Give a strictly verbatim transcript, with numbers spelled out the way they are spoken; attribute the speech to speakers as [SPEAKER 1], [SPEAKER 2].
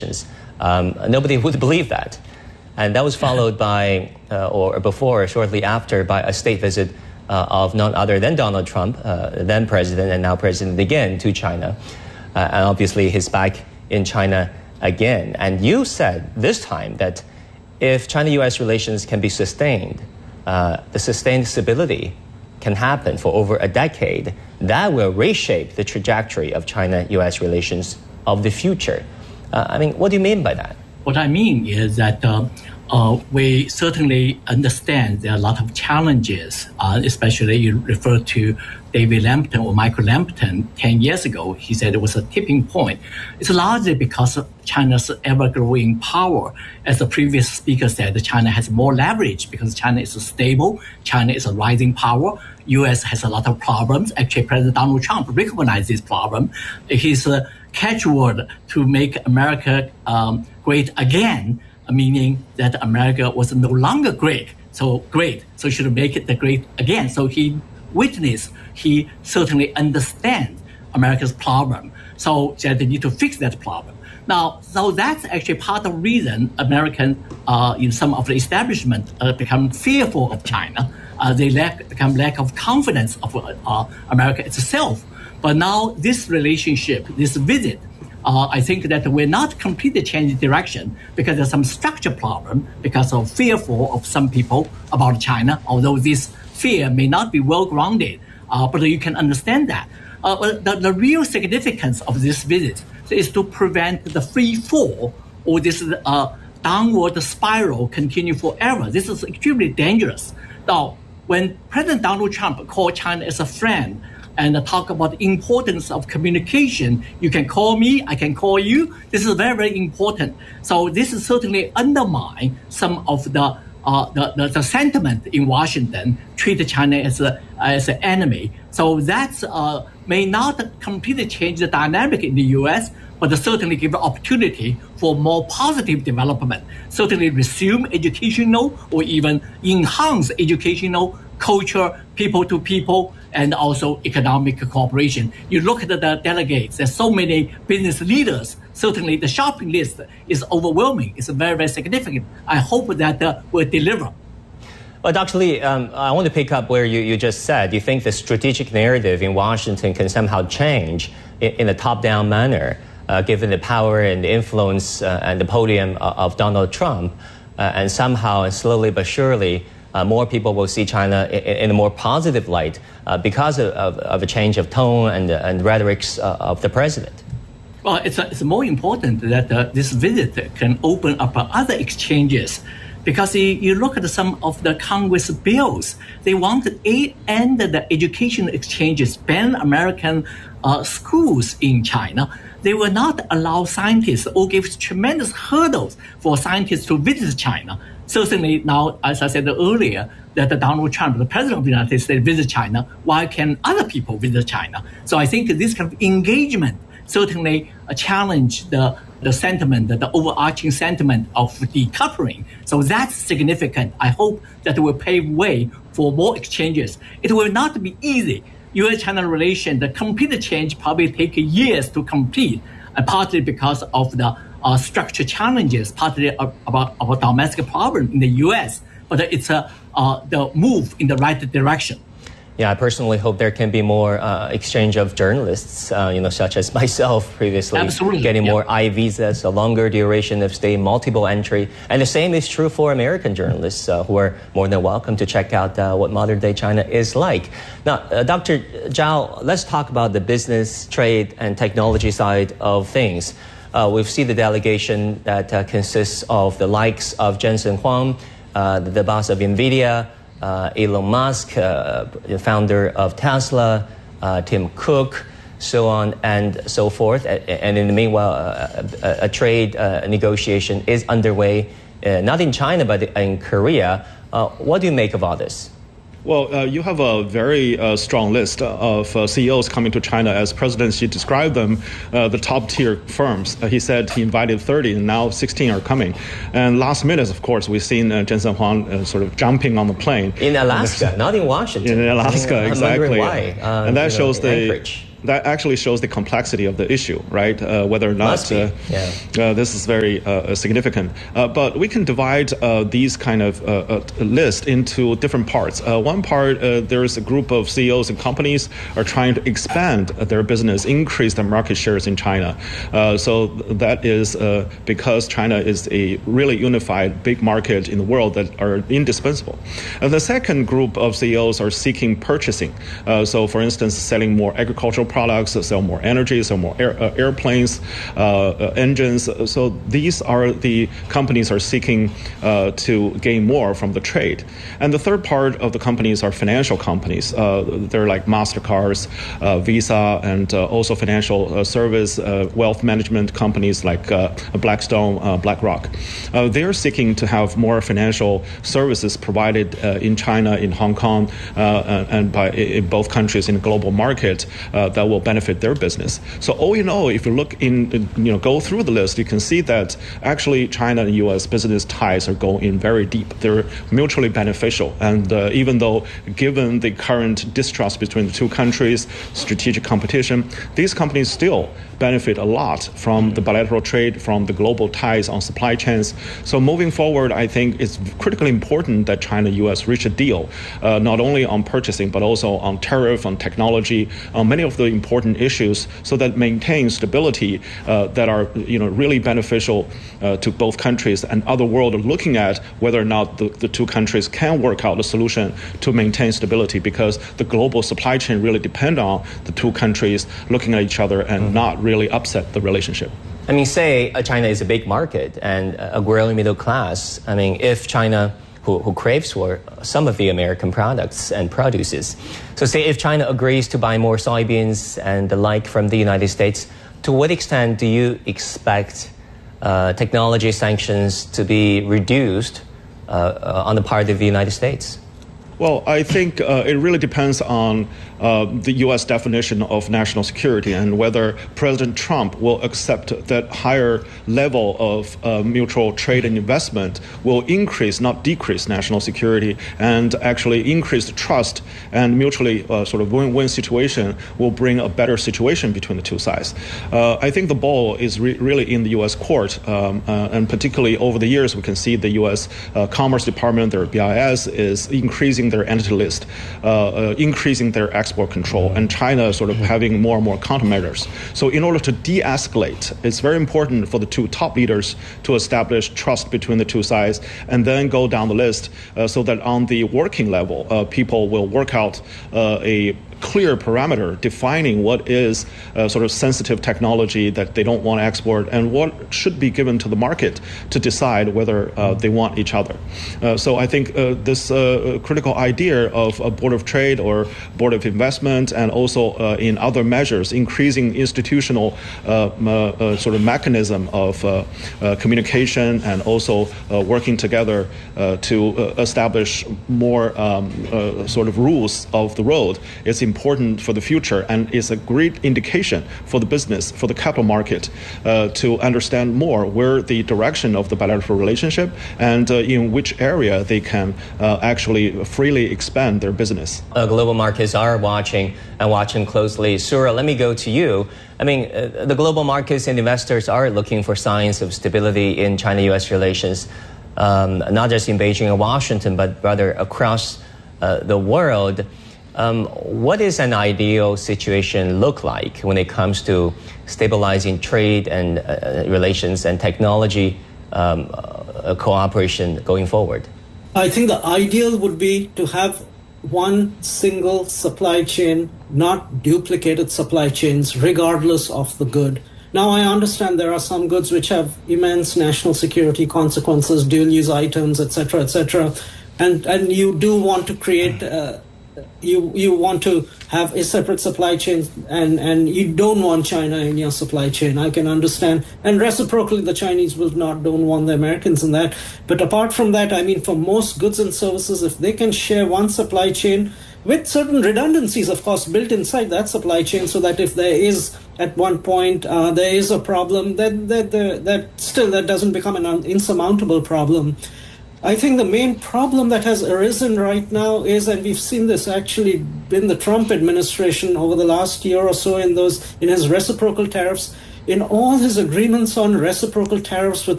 [SPEAKER 1] Um, nobody would believe that. And that was followed by, uh, or before, shortly after, by a state visit uh, of none other than Donald Trump, uh, then president and now president again, to China. Uh, and obviously he's back in China again. And you said this time that if China-U S relations can be sustained, uh, the sustained stability can happen for over a decade, that will reshape the trajectory of China-U S relations of the future. Uh, I mean, what do you mean by that?
[SPEAKER 2] What I mean is that uh, uh, we certainly understand there are a lot of challenges, uh, especially you refer to David Lampton or Michael Lampton ten years ago. He said it was a tipping point. It's largely because of China's ever-growing power. As the previous speaker said, China has more leverage because China is stable, China is a rising power. U S has a lot of problems. Actually, President Donald Trump recognized this problem. His uh, catchword to make America um, great again, meaning that America was no longer great. So great, so should make it the great again. So he witnessed, he certainly understands America's problem. So that they need to fix that problem. Now, so that's actually part of the reason American, uh, in some of the establishment, uh, become fearful of China. Uh, they lack, become lack of confidence of uh, America itself. But now this relationship, this visit, uh, I think that we're not completely changing direction because there's some structure problem because of fearful of some people about China, although this fear may not be well-grounded, uh, but you can understand that. Uh, but the, the real significance of this visit is to prevent the free fall or this uh, downward spiral continue forever. This is extremely dangerous. Now, when President Donald Trump called China as a friend and talk about the importance of communication, you can call me, I can call you. This is very, very important. So this is certainly undermine some of the Uh, the, the, the sentiment in Washington, treat China as a as an enemy. So that uh, may not completely change the dynamic in the U S, but certainly give opportunity for more positive development. Certainly resume educational or even enhance educational culture, people to people, and also economic cooperation. You look at the delegates, there's so many business leaders. Certainly the shopping list is overwhelming. It's very, very significant. I hope that uh, will deliver.
[SPEAKER 1] Well, Doctor Li, um, I want to pick up where you, you just said. You think the strategic narrative in Washington can somehow change in, in a top-down manner, uh, given the power and the influence uh, and the podium of, of Donald Trump, uh, and somehow and slowly but surely, Uh, more people will see China in, in a more positive light uh, because of, of, of a change of tone and, uh, and rhetorics uh, of the president.
[SPEAKER 2] Well, it's, uh, it's more important that uh, this visit can open up uh, other exchanges, because you, you look at some of the Congress bills, they want to end the education exchanges, ban American uh, schools in China. They will not allow scientists or give tremendous hurdles for scientists to visit China. Certainly now, as I said earlier, that Donald Trump, the president of the United States, visit China. Why can other people visit China? So I think this kind of engagement certainly challenge the, the sentiment, the overarching sentiment of decoupling. So that's significant. I hope that it will pave way for more exchanges. It will not be easy. U S-China relation, the complete change probably take years to complete, uh, partly because of the uh, structure challenges, partly about our domestic problem in the U S, but it's a, uh, the move in the right direction.
[SPEAKER 1] Yeah, I personally hope there can be more uh, exchange of journalists, uh, you know, such as myself previously,
[SPEAKER 2] Absolutely.
[SPEAKER 1] getting
[SPEAKER 2] yeah.
[SPEAKER 1] more I visas, a longer duration of stay, multiple entry. And the same is true for American journalists uh, who are more than welcome to check out uh, what modern day China is like. Now, uh, Doctor Zhao, let's talk about the business, trade, and technology side of things. Uh, we've seen the delegation that uh, consists of the likes of Jensen Huang, uh, the, the boss of NVIDIA, Uh, Elon Musk, uh, the founder of Tesla, uh, Tim Cook, so on and so forth. And in the meanwhile, uh, a, a trade uh, negotiation is underway, uh, not in China, but in Korea. Uh, what do you make of all this?
[SPEAKER 3] Well, uh, you have a very uh, strong list of uh, C E Os coming to China. As President Xi described them, uh, the top-tier firms. Uh, he said he invited thirty, and now sixteen are coming. And last minute, of course, we've seen uh, Jensen Huang uh, sort of jumping on the plane.
[SPEAKER 1] In Alaska, not in Washington.
[SPEAKER 3] In Alaska,
[SPEAKER 1] I mean,
[SPEAKER 3] exactly.
[SPEAKER 1] I'm wondering why. Uh,
[SPEAKER 3] and that
[SPEAKER 1] know,
[SPEAKER 3] shows the...
[SPEAKER 1] Anchorage.
[SPEAKER 3] that actually shows the complexity of the issue, right? Uh, whether or not uh,
[SPEAKER 1] yeah.
[SPEAKER 3] uh, this is very uh, significant. Uh, but we can divide uh, these kind of uh, uh, list into different parts. Uh, one part, uh, there's a group of C E Os and companies are trying to expand their business, increase their market shares in China. Uh, so that is uh, because China is a really unified big market in the world that are indispensable. Uh, the second group of C E Os are seeking purchasing. Uh, so for instance, selling more agricultural products, sell more energy, sell more air, uh, airplanes, uh, uh, engines. So these are the companies are seeking uh, to gain more from the trade. And the third part of the companies are financial companies. Uh, they're like MasterCards, uh, Visa, and uh, also financial uh, service, uh, wealth management companies like uh, Blackstone, uh, BlackRock. Uh, they're seeking to have more financial services provided uh, in China, in Hong Kong, uh, and by in both countries in the global market uh, that will benefit their business. So all in all, if you look in, you know, go through the list, you can see that actually China and U S business ties are going in very deep. They're mutually beneficial. And uh, even though, given the current distrust between the two countries, strategic competition, these companies still benefit a lot from the bilateral trade, from the global ties on supply chains. So moving forward, I think it's critically important that China and U S reach a deal, uh, not only on purchasing, but also on tariff, on technology, on many of the important issues, so that maintain stability uh, that are, you know, really beneficial uh, to both countries, and other world are looking at whether or not the, the two countries can work out a solution to maintain stability, because the global supply chain really depend on the two countries looking at each other and mm-hmm. not really upset the relationship.
[SPEAKER 1] I mean, say uh, China is a big market and a growing middle class. I mean, if China, who, who craves for some of the American products and produces, so say if China agrees to buy more soybeans and the like from the United States, to what extent do you expect uh, technology sanctions to be reduced uh, uh, on the part of the United States?
[SPEAKER 3] Well, I think uh, it really depends on uh, the U S definition of national security and whether President Trump will accept that higher level of uh, mutual trade and investment will increase, not decrease, national security, and actually increase the trust and mutually uh, sort of win-win situation will bring a better situation between the two sides. Uh, I think the ball is re- really in the U S court, um, uh, and particularly over the years, we can see the U S uh, Commerce Department, their B I S, is increasing their entity list, uh, uh, increasing their export control, and China sort of having more and more countermeasures. So in order to de-escalate, it's very important for the two top leaders to establish trust between the two sides and then go down the list uh, so that on the working level, uh, people will work out uh, a clear parameter defining what is uh, sort of sensitive technology that they don't want to export and what should be given to the market to decide whether uh, they want each other. Uh, so I think uh, this uh, critical idea of a board of trade or board of investment, and also uh, in other measures, increasing institutional uh, uh, sort of mechanism of uh, uh, communication and also uh, working together uh, to uh, establish more um, uh, sort of rules of the road is important for the future, and is a great indication for the business, for the capital market, uh, to understand more where the direction of the bilateral relationship and uh, in which area they can uh, actually freely expand their business.
[SPEAKER 1] Uh, global markets are watching and watching closely. Sura, let me go to you. I mean, uh, the global markets and investors are looking for signs of stability in China-U S relations, um, not just in Beijing or Washington, but rather across uh, the world. Um, what does an ideal situation look like when it comes to stabilizing trade and uh, relations and technology um, uh, cooperation going forward?
[SPEAKER 4] I think the ideal would be to have one single supply chain, not duplicated supply chains, regardless of the good. Now, I understand there are some goods which have immense national security consequences, dual-use items, et cetera, et cetera, and and you do want to create. Uh, You you want to have a separate supply chain, and, and you don't want China in your supply chain. I can understand. And reciprocally, the Chinese will not don't want the Americans in that. But apart from that, I mean, for most goods and services, if they can share one supply chain with certain redundancies, of course, built inside that supply chain, so that if there is at one point uh, there is a problem, that that that still that doesn't become an insurmountable problem. I think the main problem that has arisen right now is, and we've seen this actually in the Trump administration over the last year or so in those in his reciprocal tariffs, in all his agreements on reciprocal tariffs with